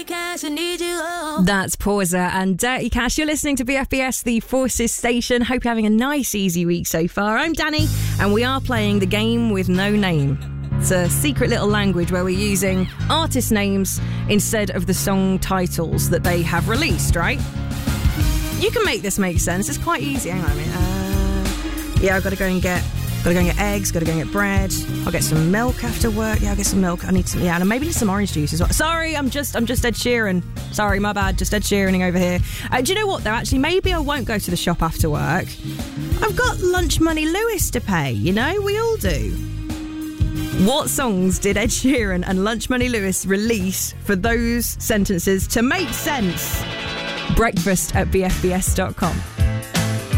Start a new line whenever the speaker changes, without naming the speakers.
Dirty Cash, I need you.
That's Pauser and Dirty Cash. You're listening to BFBS, the Forces Station. Hope you're having a nice, easy week so far. I'm Danny, and we are playing the game with no name. It's a secret little language where we're using artist names instead of the song titles that they have released, right? You can make this make sense. It's quite easy. Hang on a minute. Yeah, I've got to go and get eggs, got to go and get bread. I'll get some milk after work. Yeah, I'll get some milk. I need some, and I maybe need some orange juice as well. Sorry, I'm just Ed Sheeran. Sorry, my bad. Just Ed Sheeraning over here. Do you know what, though? Actually, maybe I won't go to the shop after work. I've got Lunch Money Lewis to pay, you know? We all do. What songs did Ed Sheeran and Lunch Money Lewis release for those sentences to make sense? Breakfast at bfbs.com.